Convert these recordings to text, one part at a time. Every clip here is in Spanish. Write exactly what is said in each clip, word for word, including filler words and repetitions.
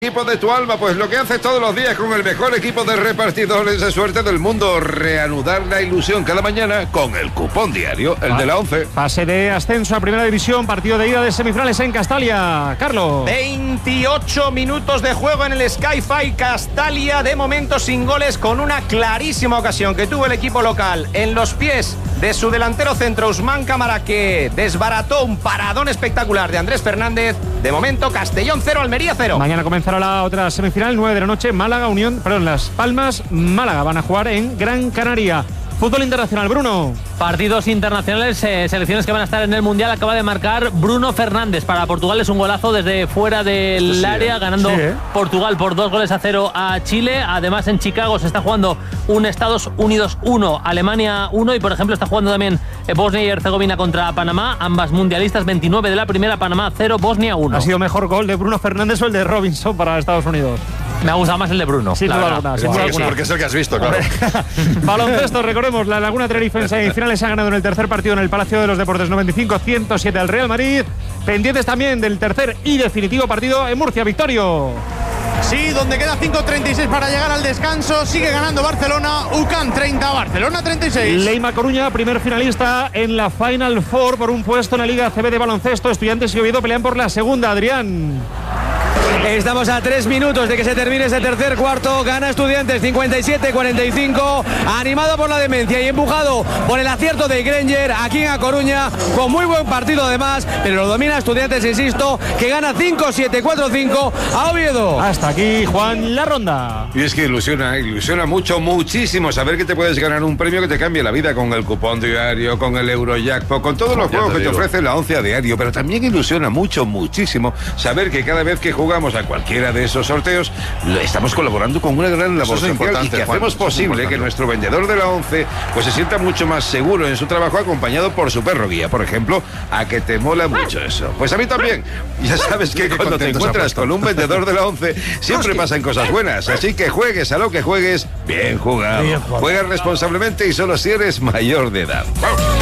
Equipo de tu alma, pues lo que haces todos los días con el mejor equipo de repartidores de suerte del mundo, reanudar la ilusión cada mañana con el cupón diario, el ah, de la once. Fase de ascenso a Primera División, partido de ida de semifinales en Castalia. Carlos. veintiocho minutos de juego en el Sky-Fi Castalia, de momento sin goles, con una clarísima ocasión que tuvo el equipo local en los pies de su delantero centro, Usman Cámara, que desbarató un paradón espectacular de Andrés Fernández. De momento, Castellón cero, Almería cero. Mañana comenzará la otra semifinal, nueve de la noche, Málaga, Unión, perdón, Las Palmas, Málaga. Van a jugar en Gran Canaria. Fútbol internacional, Bruno. Partidos internacionales, eh, selecciones que van a estar en el Mundial. Acaba de marcar Bruno Fernández. Para Portugal es un golazo desde fuera del sí, área, ganando sí, ¿eh? Portugal por dos goles a cero a Chile. Además, en Chicago se está jugando un Estados Unidos uno, Alemania uno. Y, por ejemplo, está jugando también Bosnia y Herzegovina contra Panamá. Ambas mundialistas, veintinueve de la primera, Panamá cero, Bosnia uno. ¿Ha sido mejor gol de Bruno Fernández o el de Robinson para Estados Unidos? Me ha gustado más el de Bruno. Sí, la verdad. Sí, sí, porque es el que has visto, claro. Baloncesto, recordemos, la Laguna Tenerife en semifinales ha ganado en el tercer partido en el Palacio de los Deportes noventa y cinco a ciento siete al Real Madrid. Pendientes también del tercer y definitivo partido en Murcia. Victorio. Sí, donde queda cinco treinta y seis para llegar al descanso. Sigue ganando Barcelona. U C A M treinta, Barcelona treinta y seis. Leima Coruña, primer finalista en la Final Four por un puesto en la Liga A C B de baloncesto. Estudiantes y Oviedo pelean por la segunda. Adrián. Estamos a tres minutos de que se termine ese tercer cuarto. Gana Estudiantes cincuenta y siete cuarenta y cinco. Animado por la demencia y empujado por el acierto de Granger aquí en A Coruña. Con muy buen partido además. Pero lo domina Estudiantes, insisto, que gana cinco siete cuatro cinco a Oviedo. Hasta aquí, Juan, la ronda. Y es que ilusiona, ilusiona mucho, muchísimo saber que te puedes ganar un premio que te cambie la vida con el cupón diario, con el Eurojackpot, con todos los ya juegos te que digo. te ofrece la once a diario. Pero también ilusiona mucho, muchísimo saber que cada vez que jugamos a cualquiera de esos sorteos estamos colaborando con una gran labor social y que Juan, hacemos posible que nuestro vendedor de la once pues se sienta mucho más seguro en su trabajo, acompañado por su perro guía, por ejemplo. A que te mola mucho eso. Pues a mí también. Ya sabes que cuando te encuentras con un vendedor de la once siempre pasan cosas buenas, así que juegues a lo que juegues, bien jugado. Bien jugado. Juega responsablemente y solo si eres mayor de edad.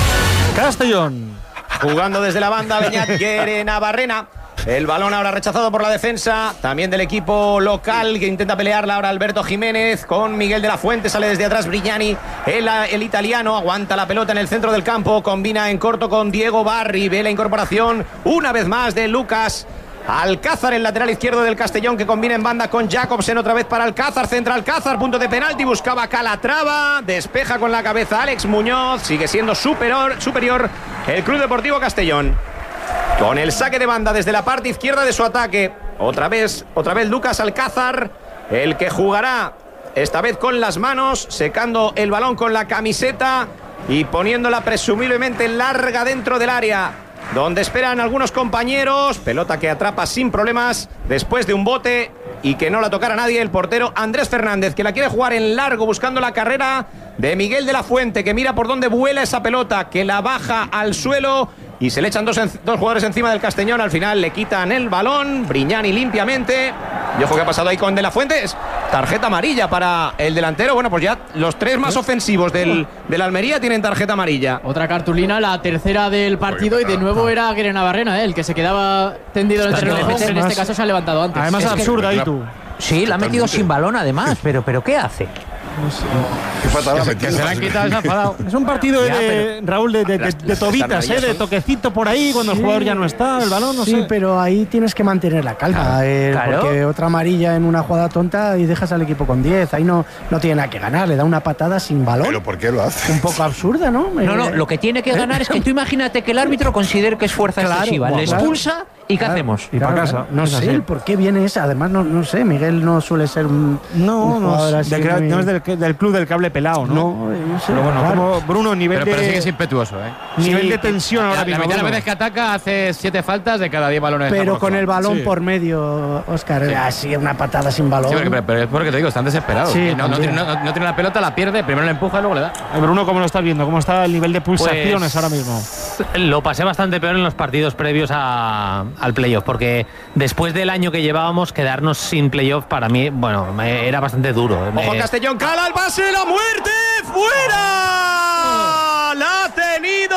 Castellón. Jugando desde la banda, Beñat Navarrena. El balón ahora rechazado por la defensa, también del equipo local, que intenta pelearla ahora Alberto Jiménez con Miguel de la Fuente. Sale desde atrás Brignani, el, el italiano, aguanta la pelota en el centro del campo, combina en corto con Diego Barri. Ve la incorporación una vez más de Lucas Alcázar, el lateral izquierdo del Castellón, que combina en banda con Jacobsen. Otra vez para Alcázar, centra Alcázar, punto de penalti, buscaba Calatrava, despeja con la cabeza Alex Muñoz. Sigue siendo superior, superior el Club Deportivo Castellón. Con el saque de banda desde la parte izquierda de su ataque. Otra vez, otra vez Lucas Alcázar, el que jugará esta vez con las manos, secando el balón con la camiseta y poniéndola presumiblemente larga dentro del área, donde esperan algunos compañeros. Pelota que atrapa sin problemas después de un bote y que no la tocara nadie el portero Andrés Fernández, que la quiere jugar en largo buscando la carrera de Miguel de la Fuente, que mira por dónde vuela esa pelota, que la baja al suelo y se le echan dos, en, dos jugadores encima del Castellón. Al final le quitan el balón, Brignani limpiamente. Y ojo que ha pasado ahí con De la Fuente. Es tarjeta amarilla para el delantero. Bueno, pues ya los tres más ofensivos del, del Almería tienen tarjeta amarilla. Otra cartulina, la tercera del partido, y de nuevo era Guere Navarrena, ¿eh? El que se quedaba tendido en el terreno de juego, en este caso se ha levantado antes. Además es absurda ahí tú. Sí, la ha metido sin balón además, pero, pero ¿qué hace? No sé. ¿Qué patada que, que se la han quitado esa Es un partido ya, de, pero, Raúl, de, de, de, de tobitas, ¿eh? De toquecito por ahí cuando sí, el jugador ya no está, el balón, no sí, sé. Sí, pero ahí tienes que mantener la calma, claro, eh, claro. Porque otra amarilla en una jugada tonta y dejas al equipo con diez. Ahí no, no tiene nada que ganar, le da una patada sin balón. ¿Pero por qué lo hace? Un poco absurda, ¿no? No, no, lo que tiene que ganar es que tú imagínate que el árbitro considere que es fuerza claro, excesiva, le expulsa y ¿qué claro, hacemos? Y claro, para casa. No sé el por qué viene esa. Además, no, no sé, Miguel no suele ser un, no, un jugador no, así. De, muy... No es del, del club del cable pelado, ¿no? No, no sé. Pero bueno, claro. como Bruno, nivel pero, de... Pero sí que es impetuoso, ¿eh? Nivel sí. de tensión ahora la, mismo. La mitad de las veces que ataca hace siete faltas de cada diez balones. Pero con el balón sí. por medio, Óscar. Sí. Así, una patada sin balón. Sí, pero, pero es porque te digo, están desesperados. Sí, no, no, tiene, no, no tiene la pelota, la pierde, primero la empuja y luego le da. Bruno, ¿cómo lo estás viendo? ¿Cómo está el nivel de pulsaciones pues, ahora mismo? Lo pasé bastante peor en los partidos previos a, al playoff, porque después del año que llevábamos, quedarnos sin playoff para mí, bueno, me, era bastante duro. Ojo, me... Castellón, cala el pase, la muerte, fuera. La ha tenido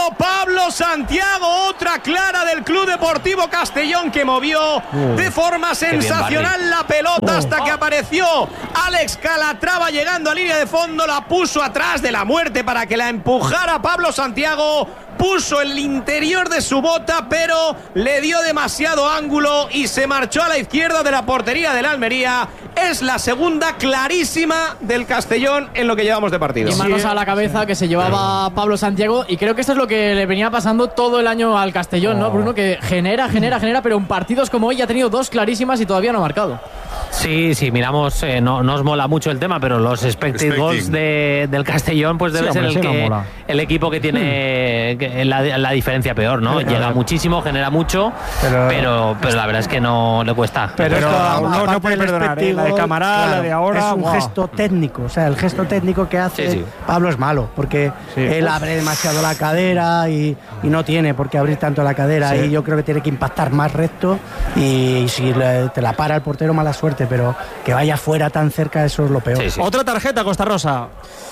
pero Pablo Santiago, otra clara del Club Deportivo Castellón, que movió uh, de forma sensacional la pelota uh, hasta que apareció Alex Calatrava llegando a línea de fondo, la puso atrás de la muerte para que la empujara Pablo Santiago. Puso el interior de su bota, pero le dio demasiado ángulo y se marchó a la izquierda de la portería del Almería. Es la segunda clarísima del Castellón en lo que llevamos de partido. Y manos a la cabeza que se llevaba Pablo Santiago. Y creo que esto es lo que le venía pasando todo el año al Castellón, ¿no, Bruno? Que genera, genera, genera, pero en partidos como hoy ha tenido dos clarísimas y todavía no ha marcado. Sí, sí, miramos, eh, no nos mola mucho el tema, pero los expected goals de, del Castellón pues debe sí, ser el, sí, que, no el equipo que tiene que, la, la diferencia peor, ¿no? Llega claro. muchísimo, genera mucho, pero, pero, pero la verdad es que no le cuesta. Pero, pero esto no, no puede perdonar, ¿eh? La de Camará, claro, la de ahora. Es un wow. gesto técnico, o sea, el gesto técnico que hace sí, sí. Pablo es malo, porque sí. él Uf. abre demasiado la cadera y, y no tiene por qué abrir tanto la cadera, sí. y yo creo que tiene que impactar más recto, y, y si le, te la para el portero, mala suerte, pero que vaya fuera tan cerca, eso es lo peor. Sí, sí. Otra tarjeta, Costa Rosa.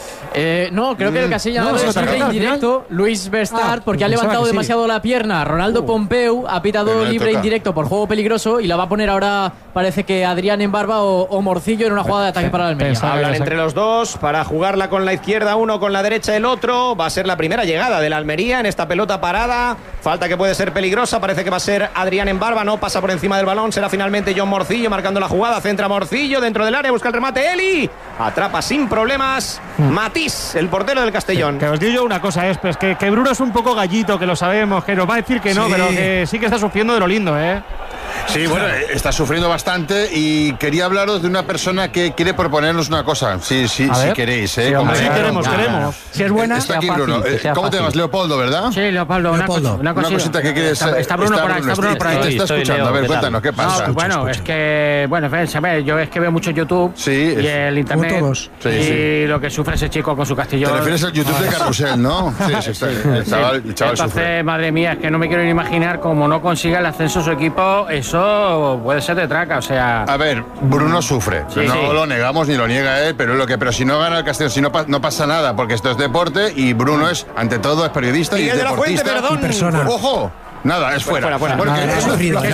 Eh, no, creo que el Casilla no, es libre indirecto. Luis Bestard, ah, porque ha levantado demasiado sí. la pierna. Ronaldo uh, Pompeu ha pitado libre indirecto por juego peligroso y la va a poner ahora, parece que Adrián Embarba o, o Morcillo en una jugada de ataque para el Almería. Hablan entre los dos para jugarla con la izquierda uno, con la derecha el otro. Va a ser la primera llegada del Almería en esta pelota parada. Falta que puede ser peligrosa. Parece que va a ser Adrián Embarba. No pasa por encima del balón. Será finalmente John Morcillo marcando la jugada. Centra Morcillo dentro del área. Busca el remate. Eli atrapa sin problemas. Matís, el portero del Castellón. Que os digo yo una cosa, es pues, que, que Bruno es un poco gallito, que lo sabemos, que nos va a decir que no, sí. pero que sí que está sufriendo de lo lindo, ¿eh? Sí, bueno, está sufriendo bastante y quería hablaros de una persona que quiere proponernos una cosa, si, si, si queréis, ¿eh? Sí, hombre, sí queremos, nah, queremos. Si es buena, está aquí Bruno. Fácil, ¿Cómo fácil. te llamas? Leopoldo, ¿verdad? Sí, Leopoldo. Leopoldo. Una, una, una cosita que quieres. Está, está Bruno por ahí, está Bruno por ahí. Te está escuchando, a ver, cuéntanos, ¿qué pasa? No, bueno, es que, bueno, sabes, yo es que veo mucho YouTube sí, y el internet todos. Sí, y sí. lo que sufre ese chico con su Castellón. Te refieres al YouTube de Carrusel, ¿no? Sí, sí, está, el chaval, el chaval Entonces, sufre. Madre mía, es que no me quiero ni imaginar cómo no consiga el ascenso su equipo, eso puede ser de traca, o sea... A ver, Bruno sufre, sí, no sí. lo negamos ni lo niega él, pero lo que pero si no gana el Castellón, si no, no pasa nada, porque esto es deporte y Bruno es, ante todo, es periodista y, y es de deportista. La Fuente, perdón. Y persona. ¡Ojo! Nada, es fuera. fuera, fuera. Porque eso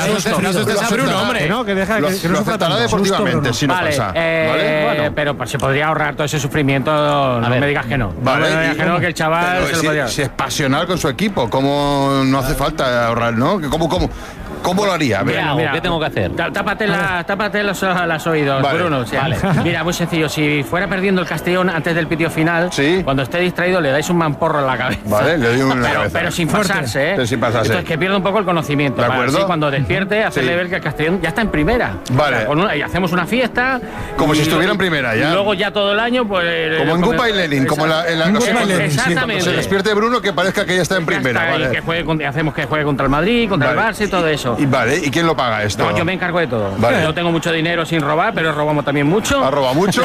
es Bruno, hombre. No, que deja lo, que, que lo no aceptará deportivamente si no vale, pasa. Eh, ¿vale? Bueno, pero pues, se podría ahorrar todo ese sufrimiento. No ver. me digas que no. Vale, no me digas que no, que el chaval se si, lo podría. Si es pasional con su equipo, ¿cómo no hace falta ahorrar, no? ¿Cómo, cómo, cómo lo haría? A ver. Mira, mira, ¿qué tengo que hacer? Tápate, la, tápate los, los oídos, vale. Bruno. O sea, vale. Mira, muy sencillo. Si fuera perdiendo el Castellón antes del pitido final, ¿sí? cuando esté distraído le dais un mamporro en la cabeza. Vale, le doy un pero, pero sin pasarse, ¿eh? Pero sin pasarse. Entonces que pierda un poco el conocimiento. ¿De acuerdo? Así, cuando despierte, hacerle sí. ver que el Castellón ya está en primera. Vale. O sea, una, y hacemos una fiesta. Como y, si estuviera en primera ya. Y luego ya todo el año, pues. Como en Gupa y Lenin, como en la. En la no sé, exactamente. Se despierte Bruno que parezca que ya está en primera. Está, vale. Y que juegue, hacemos que juegue contra el Madrid, contra vale. el Barça y todo eso. Y, y vale, ¿y quién lo paga esto? No, yo me encargo de todo. Vale. Yo tengo mucho dinero sin robar, pero robamos también mucho. Ha robado mucho.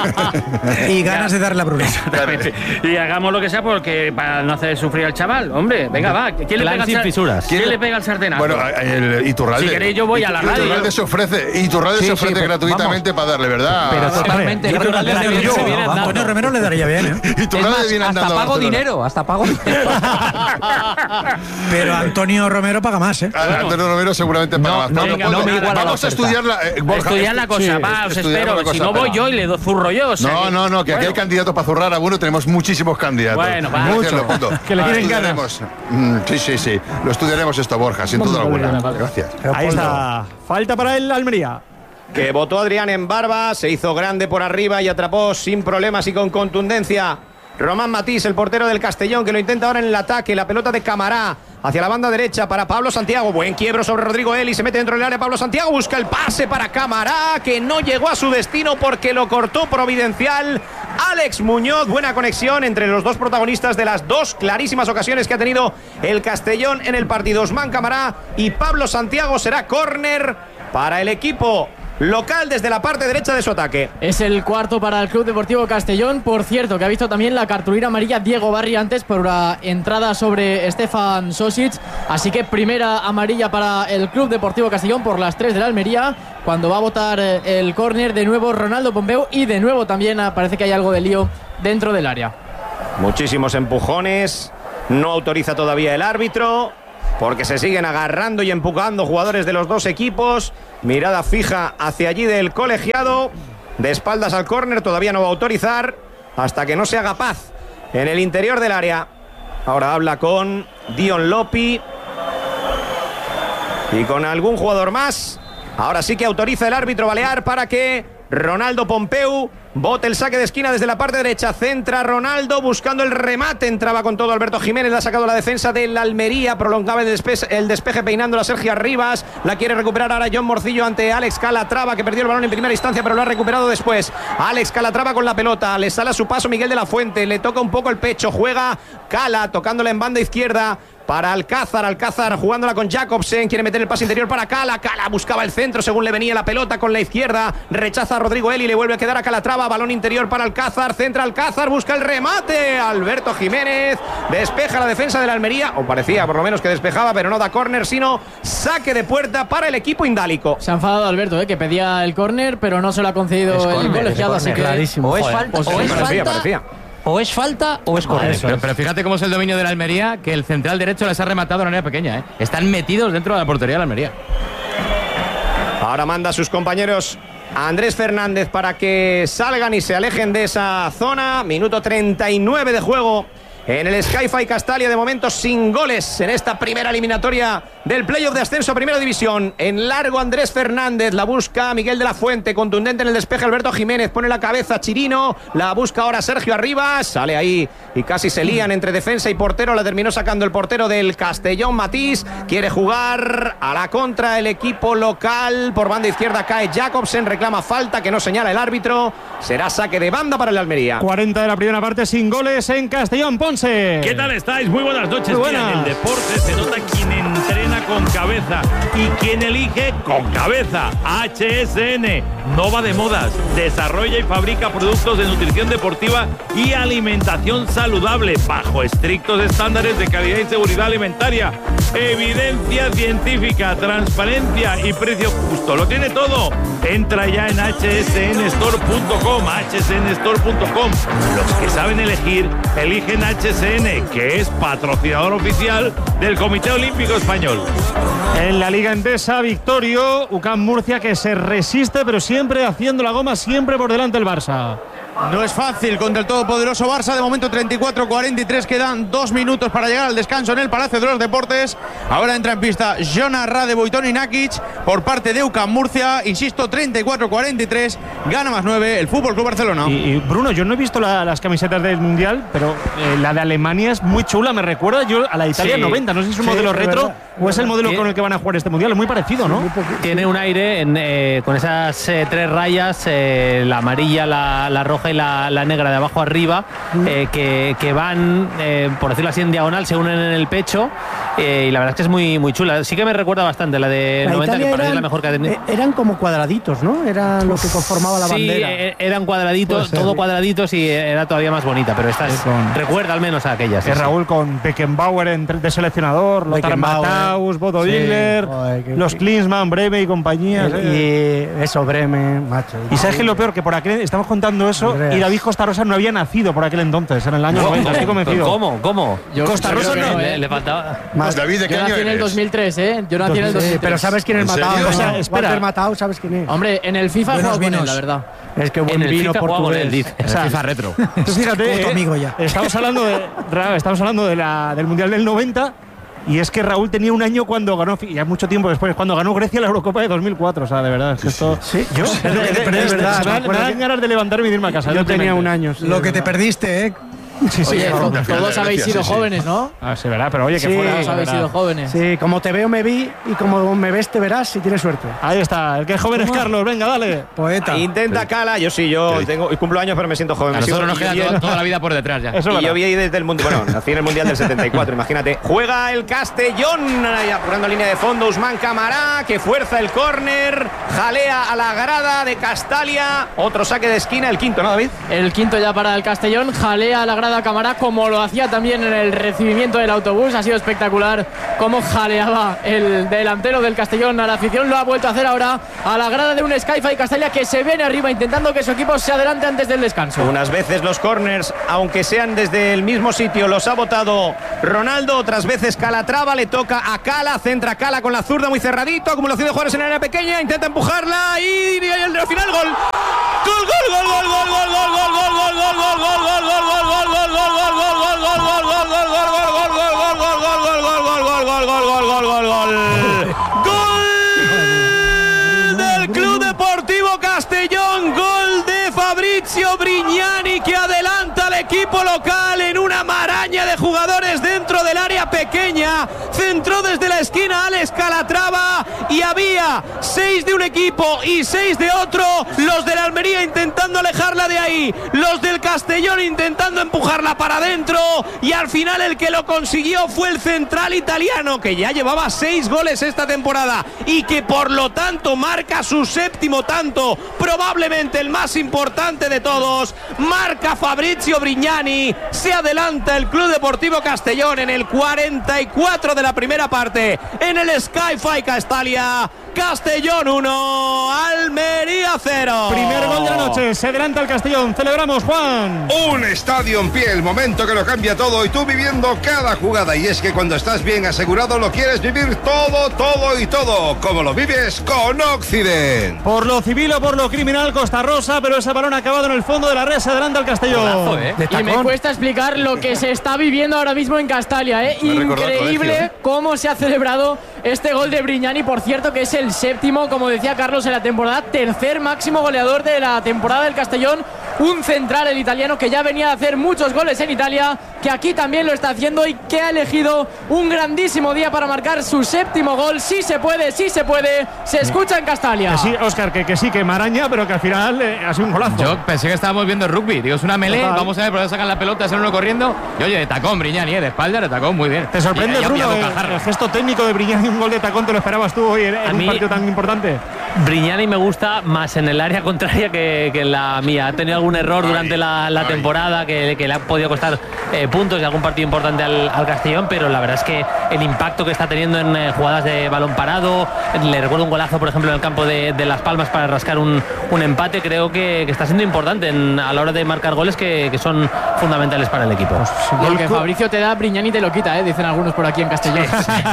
Y, y ganas de darle a Bruno. Y hagamos lo que sea porque para no hacer sufrir al chaval. Hombre, venga, va. ¿Quién le pega sin fisuras? ¿Quién le pega al sartenazo? Bueno, el Iturralde. Si queréis yo voy a la radio. Iturralde se ofrece, Iturralde sí, se ofrece sí, gratuitamente vamos. para darle, ¿verdad? Pero totalmente. Iturralde a Antonio Romero le daría bien, ¿eh? Iturralde viene andando. Hasta pago dinero, hasta pago dinero. Pero Antonio Romero paga más, ¿eh? Bueno, Antonio Romero seguramente paga no, más. No, venga, no me iguala vamos a estudiar la eh, Borja, estudiar la cosa, sí, va, os espero. Si no voy yo y le doy zurro yo. O sea, no, no, no, que bueno. aquí hay candidatos para zurrar a uno, tenemos muchísimos candidatos. Bueno, va. Mucho. Que le quieren ganas. Sí, sí, sí. Lo estudiaremos esto, Borja, sin duda alguna. Gracias. Ahí está. Falta para el Almería. Que votó Adrián Embarba, se hizo grande por arriba y atrapó sin problemas y con contundencia Román Matís, el portero del Castellón, que lo intenta ahora en el ataque. La pelota de Camará hacia la banda derecha para Pablo Santiago. Buen quiebro sobre Rodrigo Eli. Se mete dentro del área Pablo Santiago. Busca el pase para Camará, que no llegó a su destino porque lo cortó providencial Alex Muñoz. Buena conexión entre los dos protagonistas de las dos clarísimas ocasiones que ha tenido el Castellón en el partido. Osman Camará y Pablo Santiago. Será córner para el equipo local desde la parte derecha de su ataque. Es el cuarto para el Club Deportivo Castellón. Por cierto, que ha visto también la cartulina amarilla Diego Barri antes por la entrada sobre Stefan Sosic. Así que primera amarilla para el Club Deportivo Castellón por las tres de la Almería. Cuando va a votar el córner de nuevo Ronaldo Pompeu. Y de nuevo también parece que hay algo de lío dentro del área. Muchísimos empujones No autoriza todavía el árbitro, porque se siguen agarrando y empujando jugadores de los dos equipos. Mirada fija hacia allí del colegiado. De espaldas al córner, todavía no va a autorizar hasta que no se haga paz en el interior del área. Ahora habla con Dion Lopi y con algún jugador más. Ahora sí que autoriza el árbitro balear para que Ronaldo Pompeu bote el saque de esquina desde la parte derecha. Centra Ronaldo buscando el remate. Entraba con todo Alberto Jiménez. Le ha sacado la defensa del Almería. Prolongaba el despeje, el despeje peinándola Sergio Arribas. La quiere recuperar ahora John Morcillo ante Alex Calatrava, que perdió el balón en primera instancia, pero lo ha recuperado después. Alex Calatrava con la pelota. Le sale a su paso Miguel de la Fuente. Le toca un poco el pecho. Juega Cala tocándola en banda izquierda para Alcázar. Alcázar jugándola con Jacobsen. Quiere meter el pase interior para Cala. Cala buscaba el centro según le venía la pelota con la izquierda. Rechaza a Rodrigo Eli. Le vuelve a quedar a Calatrava. Balón interior para Alcázar. Centra Alcázar. Busca el remate. Alberto Jiménez despeja la defensa de la Almería. O parecía por lo menos que despejaba, pero no da córner, sino saque de puerta para el equipo indálico. Se ha enfadado Alberto, ¿eh? Que pedía el córner, pero no se lo ha concedido es el corner, colegiado. Así que clarísimo. O es falta, o es parecía, falta. parecía. O es falta o es correcto. Pero, pero fíjate cómo es el dominio de la Almería, que el central derecho les ha rematado de una área pequeña, ¿eh? Están metidos dentro de la portería de la Almería. Ahora manda a sus compañeros a Andrés Fernández para que salgan y se alejen de esa zona. Minuto treinta y nueve de juego en el Sky-Fi Castalia, de momento sin goles en esta primera eliminatoria del playoff de ascenso a Primera División. En largo Andrés Fernández, la busca Miguel de la Fuente, contundente en el despeje Alberto Jiménez, pone la cabeza Chirino, la busca ahora Sergio Arribas, sale ahí y casi se lían entre defensa y portero, la terminó sacando el portero del Castellón, Matís. Quiere jugar a la contra el equipo local, por banda izquierda cae Jacobsen, reclama falta que no señala el árbitro, será saque de banda para el Almería. cuarenta de la primera parte sin goles en Castellón. Ponce. ¿Qué tal estáis? Muy buenas noches. Muy buenas. Mira, en el deporte se nota quien entrena con cabeza y quien elige con cabeza. H S N no va de modas, desarrolla y fabrica productos de nutrición deportiva y alimentación saludable bajo estrictos estándares de calidad y seguridad alimentaria. Evidencia científica, transparencia y precio justo. Lo tiene todo. Entra ya en H S N store punto com, H S N store punto com. Los que saben elegir, eligen H S N, que es patrocinador oficial del Comité Olímpico Español. En la Liga Endesa, Victorio, U C A M Murcia, que se resiste, pero siempre haciendo la goma, siempre por delante el Barça. No es fácil contra el todopoderoso Barça. De momento treinta y cuatro cuarenta y tres. Quedan dos minutos para llegar al descanso en el Palacio de los Deportes. Ahora entra en pista Jonas Radeboiton y Nakic por parte de U C A M Murcia. Insisto, treinta y cuatro cuarenta y tres. Gana más nueve el Fútbol Club Barcelona. Y, y Bruno, yo no he visto la, las camisetas del Mundial, pero eh, la de Alemania es muy chula. Me recuerda yo a la de Italia Sí. noventa. No sé si es un Sí, modelo es retro verdad. o es el modelo Sí. con el que van a jugar este Mundial. Es muy parecido, ¿no? Tiene un aire en, eh, con esas eh, tres rayas, eh, la amarilla, la, la roja y la, la negra de abajo arriba, eh, que, que van, eh, por decirlo así, en diagonal, se unen en el pecho, eh, y la verdad es que es muy, muy chula. Sí que me recuerda bastante la de La Eh, noventa, Italia que para mí es eran- la mejor que ha tenido. eh, Eran como cuadraditos, ¿no? Era lo que conformaba la Sí, bandera. eh, eran cuadraditos, Puede ser, todo sí. cuadraditos, y era todavía más bonita, pero esta es- con- recuerda al menos a aquellas. Es Raúl con Beckenbauer en- de seleccionador, Lothar Beckenbauer. Matthaus, Bodo Sí. Igler, Joder, que- los Klinsmann, Breme y compañía. Y eso, Bremen, macho. Y sabes que lo peor, que por aquel, estamos contando eso, Andreas. y David Costa Rosa no había nacido por aquel entonces, en el año noventa, estoy convencido. ¿Cómo? ¿Cómo? Yo- Costa yo Rosa creo que no, ¿eh? Le, le faltaba. Más- David, ¿de qué Yo año nací en el eres? dos mil tres, ¿eh? Yo nací en el dos mil tres. Pero ¿sabes quién es ¿En Matao? serio? ¿no? O sea, espera. Walter Matao, ¿sabes quién es? Hombre, en el FIFA Buenos juego con él, vinos. la verdad. Es que buen En el vino FIFA jugaba con portugués. él, dice. O sea, FIFA retro. Entonces, fíjate, Como tu eh, amigo ya. estamos hablando de Ra- estamos hablando de la, del Mundial del noventa, y es que Raúl tenía un año cuando ganó, ya mucho tiempo después, cuando ganó Grecia la Eurocopa de dos mil cuatro. O sea, de verdad, es que esto. Sí, Yo, sí, de- de- de- pero es de- verdad, se me me dan- me acuerdo dan que- ganas de levantarme y irme a casa. Yo tenía simplemente. un año. sí, Lo es que te verdad. perdiste, ¿eh? Sí, sí, Oye, claro. to- todos habéis sido sí, sí. jóvenes, ¿no? Ah, sí, verdad, pero oye, que Sí, fuera. Todos habéis verdad. sido jóvenes. Sí, como te veo me vi y como me ves te verás si tienes suerte. Ahí está, el que es joven es Carlos, venga, dale. Poeta. Intenta Cala, yo sí, yo tengo, cumplo años, pero me siento joven. A Me sigo- nosotros nos y yo queda vi- to- toda la vida por detrás ya. Eso es Y yo verdad. vi ahí desde el Mundial, bueno, nací en el Mundial del setenta y cuatro, imagínate. Juega el Castellón, ahí apurando línea de fondo, Usman Camará, que fuerza el córner, jalea a la grada de Castalia, otro saque de esquina, el quinto, ¿no, David? El quinto ya para el Castellón, jalea a la grada grada Camará, como lo hacía también en el recibimiento del autobús. Ha sido espectacular cómo jaleaba el delantero del Castellón a la afición. Lo ha vuelto a hacer ahora a la grada de un Sky-Fi Castalia, que se viene arriba intentando que su equipo se adelante antes del descanso. Unas veces los corners, aunque sean desde el mismo sitio, los ha votado Ronaldo. Otras veces Calatrava, le toca a Cala, centra Cala con la zurda muy cerradito, acumulación de jugadores en el área pequeña, intenta empujarla y al final gol. Gol, gol, gol, gol, gol, gol, gol, gol, gol, gol, gol, gol, gol, gol, gol, gol, Castellón, gol de Fabrizio Brignani, que adelanta al equipo local en una maraña de jugadores dentro del área pequeña. Centró desde la esquina Alex Calatrava y había seis de un equipo y seis de otro. Los de la Almería intentando alejarla de ahí, los del Castellón intentando empujarla para adentro, y al final el que lo consiguió fue el central italiano, que ya llevaba seis goles esta temporada y que por lo tanto marca su séptimo tanto, probablemente el más importante de todos. Marca Fabrizio Brignani, se adelanta el Club Deportivo Castellón en el cuarenta y cuatro de la primera parte en el Sky-Fi Castalia. Castellón uno, Almería cero. Primer gol de la noche, se adelanta el Castellón. Celebramos, Juan. Un estadio en pie, el momento que lo cambia todo y tú viviendo cada jugada. Y es que cuando estás bien asegurado lo quieres vivir todo, todo y todo, como lo vives con Occident. Por lo civil o por lo criminal, Costa Rosa, pero ese balón acabado en el fondo de la red, se adelanta el Castellón. Golazo, ¿eh? Y me cuesta explicar lo que se está viviendo ahora mismo en Castalia, ¿eh? Increíble cómo se ha celebrado este gol de Brignani, por cierto, que es el séptimo, como decía Carlos, en la temporada, tercer máximo goleador de la temporada del Castellón. Un central, el italiano, que ya venía a hacer muchos goles en Italia, que aquí también lo está haciendo y que ha elegido un grandísimo día para marcar su séptimo gol. Sí se puede, sí se puede, se escucha en Castalia. Que sí, Óscar, que, que sí, que maraña, pero que al final eh, ha sido un golazo. Yo pensé que estábamos viendo rugby, digo, es una melee, Total. Vamos a ver, por dónde sacan la pelota, hacer uno corriendo, y oye, de tacón, Brignani, eh, de espalda, de tacón, muy bien. ¿Te sorprende, y, Bruno, y, y el, el gesto técnico de Brignani, un gol de tacón, te lo esperabas tú hoy en, en un partido tan importante? Brignani me gusta más en el área contraria que, que en la mía. Ha tenido algún error durante la, la temporada que, que le ha podido costar eh, puntos y algún partido importante al, al Castellón, pero la verdad es que el impacto que está teniendo en eh, jugadas de balón parado, le recuerdo un golazo, por ejemplo, en el campo de, de Las Palmas para rascar un, un empate, creo que, que está siendo importante en, a la hora de marcar goles que, que son fundamentales para el equipo. Pues, lo que Fabricio te da, Brignani te lo quita, ¿eh? Dicen algunos por aquí en Castellón.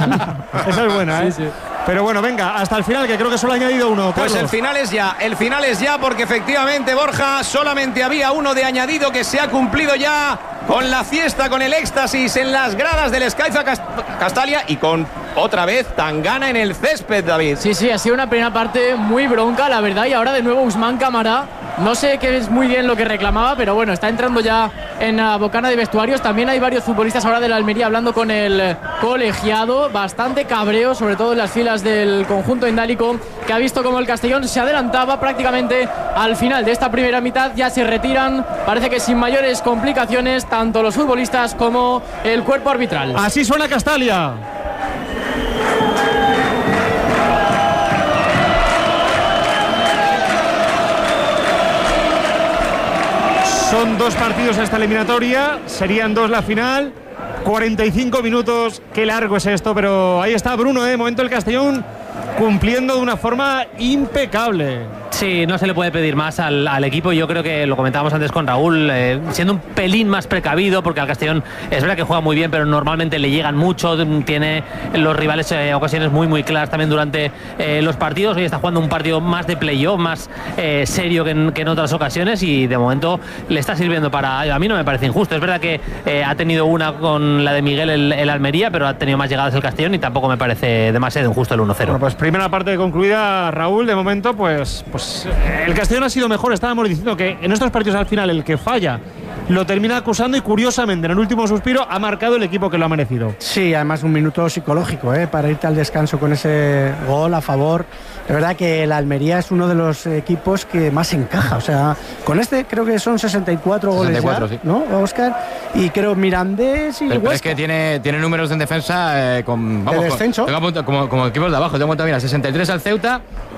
Esa es buena, ¿eh? Sí, sí. Pero bueno, venga, hasta el final, que creo que solo ha añadido uno. Pues el final es ya, el final es ya, porque efectivamente, Borja, solamente había uno de añadido que se ha cumplido ya con la fiesta, con el éxtasis en las gradas del Sky-Fi Castalia y con otra vez Tangana en el césped, David. Sí, sí, ha sido una primera parte muy bronca, la verdad, y ahora de nuevo Usman Camará. No sé qué es muy bien lo que reclamaba, pero bueno, está entrando ya en la bocana de vestuarios. También hay varios futbolistas ahora de la Almería hablando con el colegiado. Bastante cabreo, sobre todo en las filas del conjunto indálico, que ha visto como el Castellón se adelantaba prácticamente al final de esta primera mitad. Ya se retiran, parece que sin mayores complicaciones, tanto los futbolistas como el cuerpo arbitral. Así suena Castalia. Son dos partidos a esta eliminatoria, serían dos la final, cuarenta y cinco minutos, qué largo es esto, pero ahí está Bruno, ¿eh? Momento el Castellón cumpliendo de una forma impecable. Sí, no se le puede pedir más al, al equipo. Yo creo que lo comentábamos antes con Raúl, eh, siendo un pelín más precavido, porque al Castellón es verdad que juega muy bien, pero normalmente le llegan mucho, tiene los rivales eh, ocasiones muy muy claras también durante eh, los partidos. Hoy está jugando un partido más de playoff, más eh, serio que en, que en otras ocasiones, y de momento le está sirviendo para... A mí no me parece injusto, es verdad que eh, ha tenido una con la de Miguel el, el Almería, pero ha tenido más llegadas el Castellón y tampoco me parece demasiado injusto el uno cero. Bueno, pues primera parte concluida, Raúl, de momento pues... pues el Castellón ha sido mejor. Estábamos diciendo que en estos partidos al final el que falla lo termina acusando, y curiosamente en el último suspiro ha marcado el equipo que lo ha merecido. Sí, además un minuto psicológico, ¿eh? Para irte al descanso con ese gol a favor. De verdad que el Almería es uno de los equipos que más encaja. O sea, con este creo que son sesenta y cuatro goles sesenta y cuatro, ya, sí. ¿No, Óscar? Y creo Mirandés y pero, pero es que tiene, tiene números en defensa eh, con, vamos, de descenso. Con, como, como equipos de abajo. Tengo cuenta, mira, sesenta y tres al Ceuta,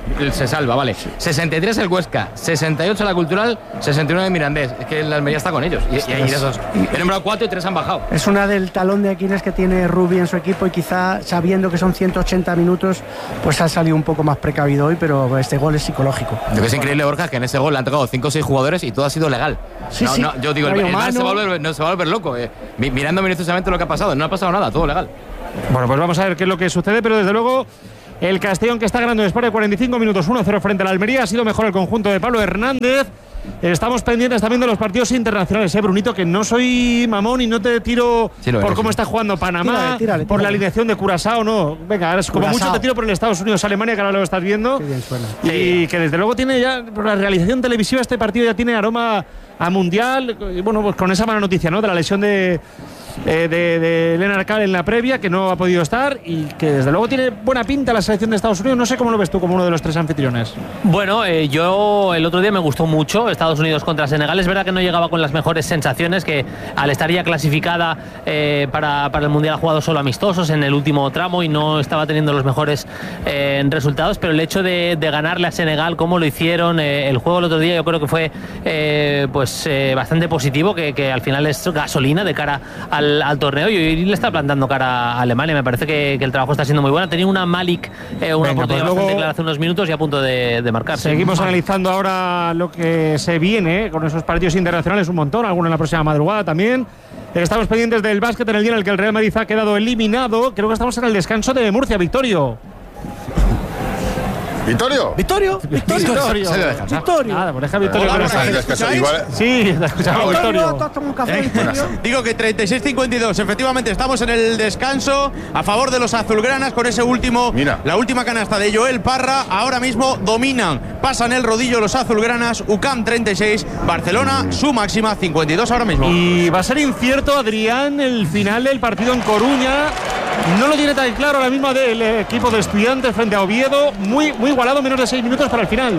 se salva, vale. sesenta y tres el Huesca, sesenta y ocho la Cultural, sesenta y nueve Mirandés. Es que el Almería está con ellos. Y, y ahí de esos. He nombrado cuatro y tres han bajado. Es una del talón de Aquiles que tiene Rubi en su equipo y quizá sabiendo que son ciento ochenta minutos, pues ha salido un poco más precavido hoy, pero este gol es psicológico. Lo que es increíble, Borja, que en ese gol le han tocado cinco o seis jugadores y todo ha sido legal. Sí, no, sí. No, yo digo, el, el Bar se va a volver, no, se va a volver loco. Eh. Mirando minuciosamente lo que ha pasado, no ha pasado nada, todo legal. Bueno, pues vamos a ver qué es lo que sucede, pero desde luego el Castellón, que está ganando después de cuarenta y cinco minutos uno cero frente a la Almería, ha sido mejor el conjunto de Pablo Hernández. Estamos pendientes también de los partidos internacionales, ¿eh, Brunito? Que no soy mamón y no te tiro sí, por cómo sí. está jugando Panamá, tírale, tírale, por tírale. la alineación de Curazao, no. Venga, ahora es como Curazao. Mucho te tiro por el Estados Unidos, Alemania, que ahora lo estás viendo. Qué bien suena. Y sí. que desde luego tiene ya, por la realización televisiva, este partido ya tiene aroma a mundial. Y bueno, pues con esa mala noticia, ¿no? De la lesión de. Eh, de, de Lennart Kahl en la previa, que no ha podido estar y que desde luego tiene buena pinta la selección de Estados Unidos. No sé cómo lo ves tú como uno de los tres anfitriones. Bueno, eh, yo el otro día me gustó mucho Estados Unidos contra Senegal. Es verdad que no llegaba con las mejores sensaciones, que al estar ya clasificada eh, para, para el Mundial ha jugado solo amistosos en el último tramo y no estaba teniendo los mejores eh, resultados, pero el hecho de, de ganarle a Senegal como lo hicieron, eh, el juego el otro día yo creo que fue eh, pues eh, bastante positivo, que, que al final es gasolina de cara a Al, al torneo y le está plantando cara a Alemania. Me parece que, que el trabajo está siendo muy bueno. Tenía una Malik, eh, una Venga, oportunidad pues bastante clara hace unos minutos y a punto de, de marcar. Seguimos sí. analizando ahora lo que se viene con esos partidos internacionales, un montón, algunos en la próxima madrugada también. Estamos pendientes del básquet en el día en el que el Real Madrid ha quedado eliminado. Creo que estamos en el descanso de Murcia. Victorio. ¿Victorio? ¿Victorio? ¿Victorio? Victorio. Se le deja. Victorio. Nada, pues deja Victorio. Hola, ¿me igual... Sí, te escuchamos, Victorio. Victorio. Digo que treinta y seis cincuenta y dos. Efectivamente, estamos en el descanso a favor de los azulgranas con ese último, Mira. la última canasta de Joel Parra. Ahora mismo dominan, pasan el rodillo los azulgranas. U C A M treinta y seis, Barcelona su máxima cincuenta y dos ahora mismo. Y va a ser incierto, Adrián, el final del partido en Coruña. No lo tiene tan claro ahora mismo del equipo de Estudiantes frente a Oviedo. Muy, muy igualado, menos de seis minutos para el final.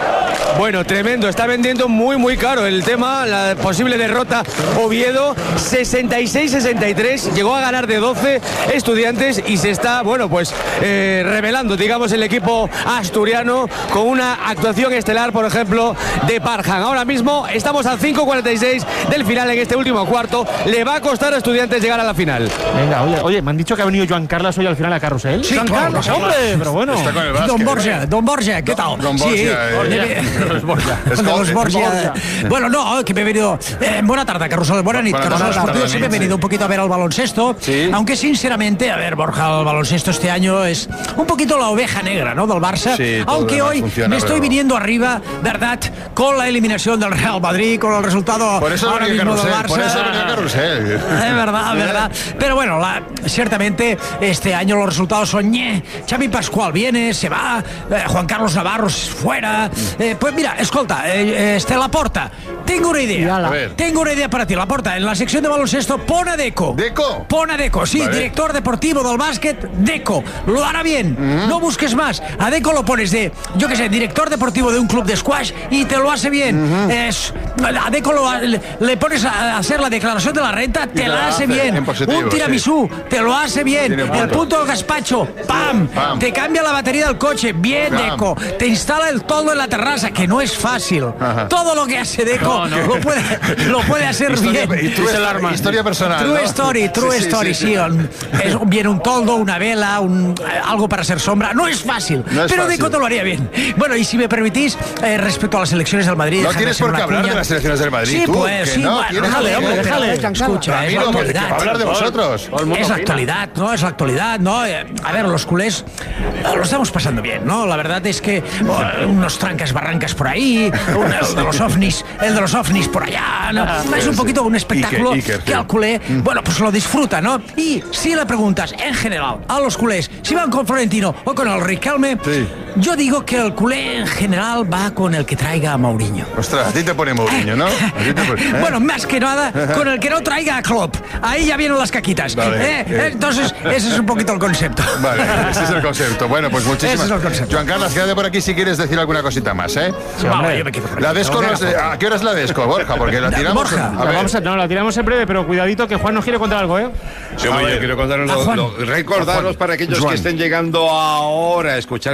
Bueno, tremendo, está vendiendo muy muy caro el tema, la posible derrota. Oviedo sesenta y seis sesenta y tres, llegó a ganar de doce Estudiantes y se está, bueno, pues eh, revelando, digamos, el equipo asturiano con una actuación estelar, por ejemplo, de Parham. Ahora mismo estamos al cinco cuarenta y seis del final en este último cuarto, le va a costar a Estudiantes llegar a la final. Venga, oye, oye, me han dicho que ha venido Joan Carlos hoy al final a Carrusel. Sí, Joan claro, Carlos, claro. hombre, pero bueno. Está con el básquet, Don Borja, Don Borja, ¿qué tal? Don Borja, sí, eh. Los Borja. Los Borja. Bueno, no, que me he venido. Eh, buena tarde, Carrusel. Buena nit, Carrusel Esportivo. Sí, me he venido un poquito a ver al baloncesto. Sí. Aunque sinceramente, a ver, Borja, el baloncesto este año es un poquito la oveja negra, ¿no? Del Barça. Sí, aunque hoy funciona, me estoy pero... viniendo arriba, ¿verdad? Con la eliminación del Real Madrid, con el resultado por eso ahora mismo Carrusel, del Barça. Por eso venía Carrusel. Es verdad, es verdad. Pero bueno, la, ciertamente este año los resultados son ñe. Xavi Pascual viene, se va. Eh, Juan Carlos Navarro fuera. Eh, pues mira, escolta, eh, este Laporta. Tengo una idea. Tengo una idea para ti, Laporta. En la sección de baloncesto, pon a Deco. ¿Deco? Pon a Deco, sí, vale. Director deportivo del básquet, Deco. Lo hará bien. Mm. No busques más. A Deco lo pones de, yo qué sé, director deportivo de un club de squash y te lo hace bien. Mm-hmm. Es, a Deco lo, le, le pones a hacer la declaración de la renta, te, te la hace, hace bien. Positivo, un tiramisú, sí. Te lo hace bien. El punto del gazpacho, ¡pam! Pam. Te cambia la batería del coche, bien, Pam. Deco. Te instala el toldo en la terraza, que no es fácil. Ajá. Todo lo que hace Deco no, no. Lo, puede, lo puede hacer historia, bien. Y tu historia personal. True ¿no? story, true sí, story, sí. sí, sí. Es, viene un toldo, una vela, un, algo para hacer sombra. No es fácil, no es pero fácil. Deco te lo haría bien. Bueno, y si me permitís, eh, respecto a las elecciones del Madrid. No tienes por qué hablar cuña. de las elecciones del Madrid. Sí, ¿tú? pues, sí, no, bueno, déjale, hombre, déjale. Escucha, es la actualidad. Que hablar de vosotros. Es la actualidad, ¿no? Es la actualidad, ¿no? A ver, los culés lo estamos pasando bien, ¿no? La verdad es que oh, unos trancas barrancas por ahí, un, el de los ovnis, el de los ovnis por allá, ¿no? Ah, es un poquito un espectáculo Iker, Iker, que al culé, mm. bueno, pues lo disfruta, ¿no? Y si le preguntas en general a los culés si van con Florentino o con el Riquelme, sí. Yo digo que el culé en general va con el que traiga a Mourinho. Ostras, a ti te pone Mourinho, ¿no? Te pone, ¿eh? Bueno, más que nada con el que no traiga a Klopp. Ahí ya vienen las caquitas. Vale, ¿eh? Eh. Entonces, ese es un poquito el concepto. Vale, ese es el concepto. Bueno, pues muchísimas gracias. Ese es el concepto. Juan Carlos, quédate por aquí si quieres decir alguna cosita más, ¿eh? Sí, vale, yo me quedo por aquí. La Desco, no sé, ¿a qué hora es la Desco, Borja? Porque la tiramos. Borja, a ver. Vamos a, no, la tiramos en breve, pero cuidadito que Juan nos quiere contar algo, ¿eh? Sí, hombre, yo quiero contaros lo, lo, recordaros para aquellos Juan. que estén llegando ahora a escuchar Carrusel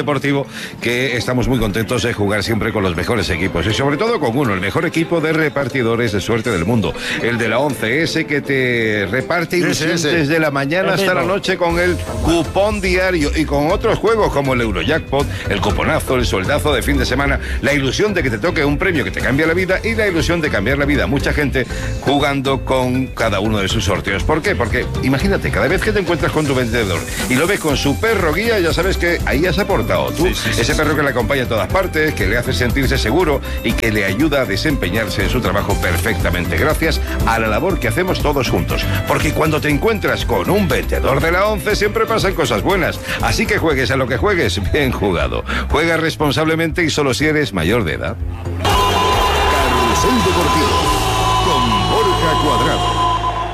Deportivo que estamos muy contentos de jugar siempre con los mejores equipos y sobre todo con uno, el mejor equipo de repartidores de suerte del mundo, el de la once, ese que te reparte ilusión ese, ese. desde la mañana hasta la noche con el cupón diario y con otros juegos como el Eurojackpot, el cuponazo, el soldazo de fin de semana, la ilusión de que te toque un premio que te cambia la vida y la ilusión de cambiar la vida a mucha gente jugando con cada uno de sus sorteos. ¿Por qué? Porque imagínate, cada vez que te encuentras con tu vendedor y lo ves con su perro guía, ya sabes que ahí has aportado tú. Sí, sí, Ese sí, perro que le acompaña a todas partes, que le hace sentirse seguro y que le ayuda a desempeñarse en su trabajo perfectamente, gracias a la labor que hacemos todos juntos. Porque cuando te encuentras con un vendedor de la once, siempre pasan cosas buenas. Así que juegues a lo que juegues, bien jugado. Juega responsablemente y solo si eres mayor de edad. Carrusel Deportivo con Borja Cuadrado.